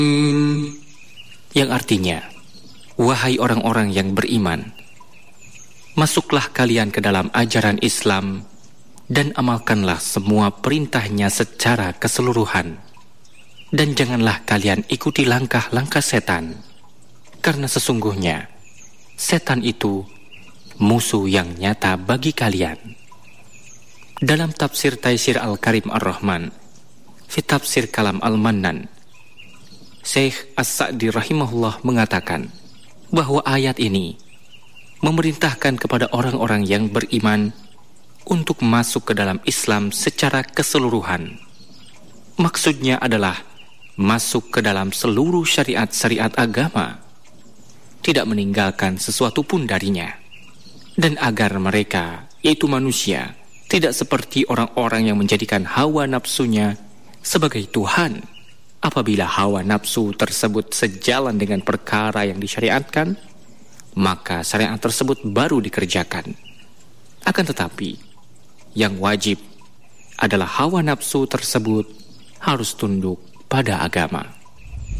Yang artinya, wahai orang-orang yang beriman, masuklah kalian ke dalam ajaran Islam dan amalkanlah semua perintahnya secara keseluruhan. Dan janganlah kalian ikuti langkah-langkah setan, karena sesungguhnya setan itu musuh yang nyata bagi kalian. Dalam tafsir Taisir Al-Karim Ar-Rahman, fi tafsir Kalam Al-Mannan, Syekh As-Sa'di rahimahullah mengatakan bahwa ayat ini memerintahkan kepada orang-orang yang beriman untuk masuk ke dalam Islam secara keseluruhan. Maksudnya adalah masuk ke dalam seluruh syariat-syariat agama, tidak meninggalkan sesuatu pun darinya, dan agar mereka, yaitu manusia, tidak seperti orang-orang yang menjadikan hawa nafsunya sebagai Tuhan. Apabila hawa nafsu tersebut sejalan dengan perkara yang disyariatkan, maka syariat tersebut baru dikerjakan. Akan tetapi, yang wajib adalah hawa nafsu tersebut harus tunduk pada agama.